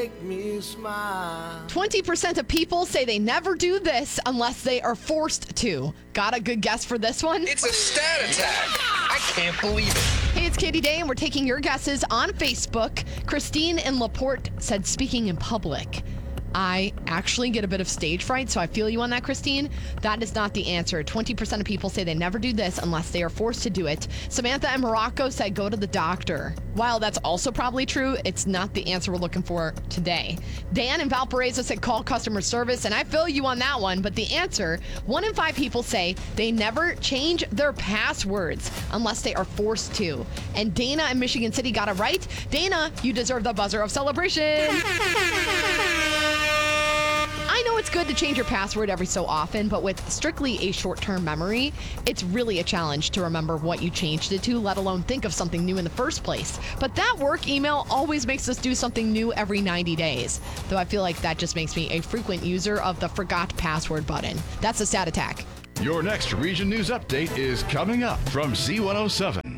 make me smile. 20% of people say they never do this unless they are forced to. Got a good guess for this one? It's a stat attack. I can't believe it. Hey, it's Katie Day, and we're taking your guesses on Facebook. Christine in LaPorte said, speaking in public. I actually get a bit of stage fright, so I feel you on that, Christine. That is not the answer. 20% of people say they never do this unless they are forced to do it. Samantha in Morocco said go to the doctor. While that's also probably true, it's not the answer we're looking for today. Dan in Valparaiso said call customer service, and I feel you on that one, but the answer, 1 in 5 people say they never change their passwords unless they are forced to. And Dana in Michigan City got it right. Dana, you deserve the buzzer of celebration. I know it's good to change your password every so often, but with strictly a short-term memory, it's really a challenge to remember what you changed it to, let alone think of something new in the first place. But that work email always makes us do something new every 90 days, though I feel like that just makes me a frequent user of the forgot password button. That's a stat attack. Your next Region News Update is coming up from Z107.